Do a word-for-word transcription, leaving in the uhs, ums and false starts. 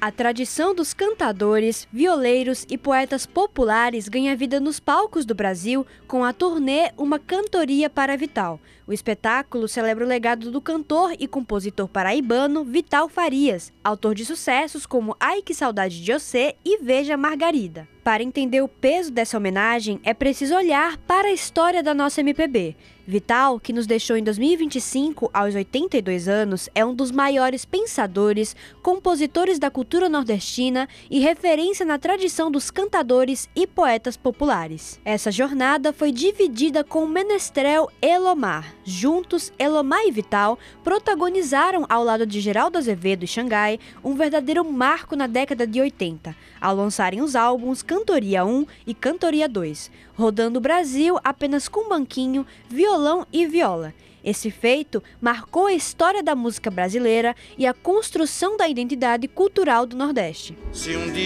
A tradição dos cantadores, violeiros e poetas populares ganha vida nos palcos do Brasil com a turnê Uma Cantoria para Vital. O espetáculo celebra o legado do cantor e compositor paraibano Vital Farias, autor de sucessos como Ai Que Saudade de Você e Veja Margarida. Para entender o peso dessa homenagem, é preciso olhar para a história da nossa M P B. Vital, que nos deixou em dois mil e vinte e cinco, aos oitenta e dois anos, é um dos maiores pensadores, compositores da cultura nordestina e referência na tradição dos cantadores e poetas populares. Essa jornada foi dividida com o menestrel Elomar. Juntos, Elomar e Vital protagonizaram, ao lado de Geraldo Azevedo e Xangai, um verdadeiro marco na década de oitenta, ao lançarem os álbuns Cantoria um e Cantoria dois, rodando o Brasil apenas com banquinho, violão e viola. Esse feito marcou a história da música brasileira e a construção da identidade cultural do Nordeste. Se um dia